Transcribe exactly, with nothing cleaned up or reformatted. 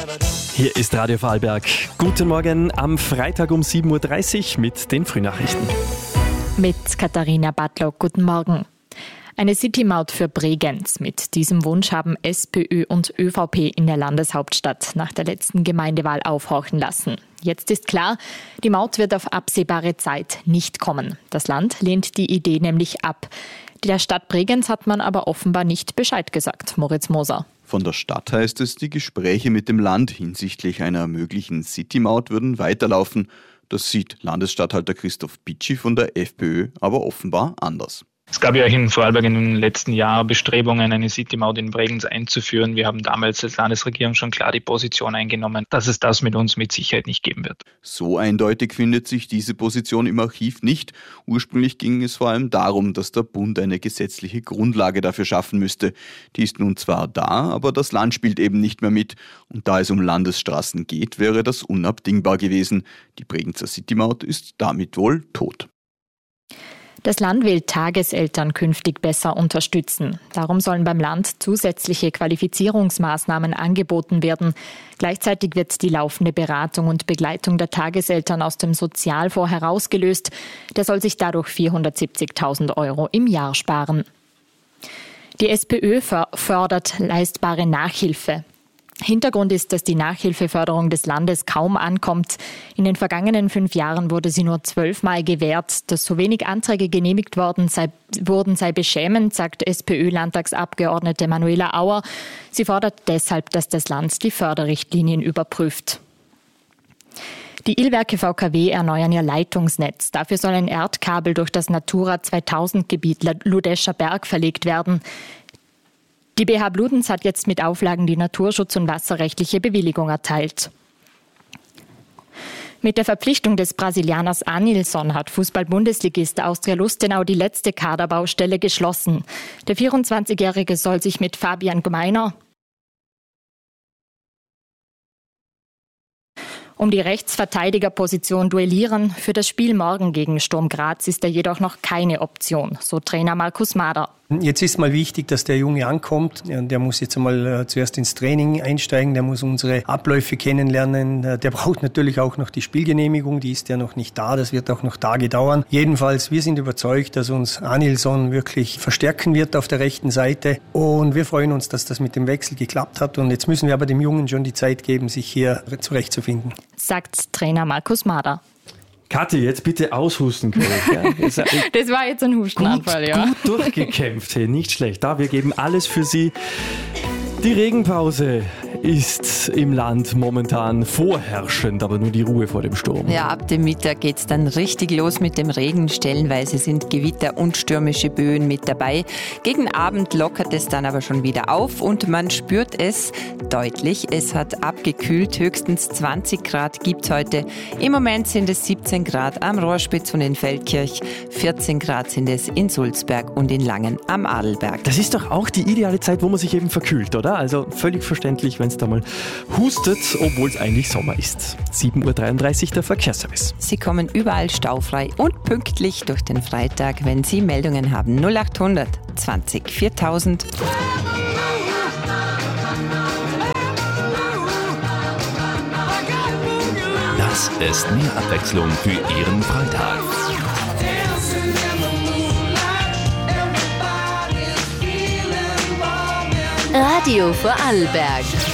Hier ist Radio Vorarlberg. Guten Morgen am Freitag um sieben Uhr dreißig mit den Frühnachrichten. Mit Katharina Bartlock, guten Morgen. Eine City-Maut für Bregenz. Mit diesem Wunsch haben SPÖ und ÖVP in der Landeshauptstadt nach der letzten Gemeindewahl aufhorchen lassen. Jetzt ist klar, die Maut wird auf absehbare Zeit nicht kommen. Das Land lehnt die Idee nämlich ab. Der Stadt Bregenz hat man aber offenbar nicht Bescheid gesagt. Moritz Moser. Von der Stadt heißt es, die Gespräche mit dem Land hinsichtlich einer möglichen City-Maut würden weiterlaufen. Das sieht Landesstatthalter Christoph Pitschi von der FPÖ aber offenbar anders. Es gab ja in Vorarlberg in den letzten Jahren Bestrebungen, eine City-Maut in Bregenz einzuführen. Wir haben damals als Landesregierung schon klar die Position eingenommen, dass es das mit uns mit Sicherheit nicht geben wird. So eindeutig findet sich diese Position im Archiv nicht. Ursprünglich ging es vor allem darum, dass der Bund eine gesetzliche Grundlage dafür schaffen müsste. Die ist nun zwar da, aber das Land spielt eben nicht mehr mit. Und da es um Landesstraßen geht, wäre das unabdingbar gewesen. Die Bregenzer City-Maut ist damit wohl tot. Das Land will Tageseltern künftig besser unterstützen. Darum sollen beim Land zusätzliche Qualifizierungsmaßnahmen angeboten werden. Gleichzeitig wird die laufende Beratung und Begleitung der Tageseltern aus dem Sozialfonds herausgelöst. Der soll sich dadurch vierhundertsiebzigtausend Euro im Jahr sparen. Die SPÖ fördert leistbare Nachhilfe. Hintergrund ist, dass die Nachhilfeförderung des Landes kaum ankommt. In den vergangenen fünf Jahren wurde sie nur zwölfmal gewährt. Dass so wenig Anträge genehmigt worden sei, wurden, sei beschämend, sagt SPÖ-Landtagsabgeordnete Manuela Auer. Sie fordert deshalb, dass das Land die Förderrichtlinien überprüft. Die Illwerke V K W erneuern ihr Leitungsnetz. Dafür soll ein Erdkabel durch das Natura zweitausend Gebiet Ludescher Berg verlegt werden. Die B H Bludenz hat jetzt mit Auflagen die naturschutz- und wasserrechtliche Bewilligung erteilt. Mit der Verpflichtung des Brasilianers Anilson hat Fußball-Bundesligist Austria Lustenau die letzte Kaderbaustelle geschlossen. Der vierundzwanzigjährige soll sich mit Fabian Gmeiner um die Rechtsverteidigerposition duellieren. Für das Spiel morgen gegen Sturm Graz ist er jedoch noch keine Option, so Trainer Markus Mader. Jetzt ist mal wichtig, dass der Junge ankommt. Der muss jetzt einmal zuerst ins Training einsteigen, der muss unsere Abläufe kennenlernen. Der braucht natürlich auch noch die Spielgenehmigung, die ist ja noch nicht da, das wird auch noch Tage dauern. Jedenfalls, wir sind überzeugt, dass uns Anilson wirklich verstärken wird auf der rechten Seite und wir freuen uns, dass das mit dem Wechsel geklappt hat und jetzt müssen wir aber dem Jungen schon die Zeit geben, sich hier zurechtzufinden. Sagt Trainer Markus Mader. Kathi, jetzt bitte aushusten können. Ja? Das war jetzt ein Hustenanfall, gut, ja. Gut durchgekämpft, hey, nicht schlecht. Da, wir geben alles für Sie. Die Regenpause ist im Land momentan vorherrschend, aber nur die Ruhe vor dem Sturm. Ja, ab dem Mittag geht's dann richtig los mit dem Regen. Stellenweise sind Gewitter und stürmische Böen mit dabei. Gegen Abend lockert es dann aber schon wieder auf und man spürt es deutlich. Es hat abgekühlt, höchstens zwanzig Grad gibt's heute. Im Moment sind es siebzehn Grad am Rohrspitz und in Feldkirch. vierzehn Grad sind es in Sulzberg und in Langen am Adelberg. Das ist doch auch die ideale Zeit, wo man sich eben verkühlt, oder? Also völlig verständlich, wenn es da mal hustet, obwohl es eigentlich Sommer ist. sieben Uhr dreiunddreißig der Verkehrsservice. Sie kommen überall staufrei und pünktlich durch den Freitag, wenn Sie Meldungen haben. null achthundert zwanzig viertausend. Das ist mehr Abwechslung für Ihren Freitag. Radio Vorarlberg.